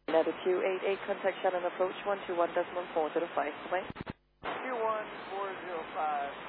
Letter 288, contact Shannon approach 121.4 to the 5. Bye-bye. 21405.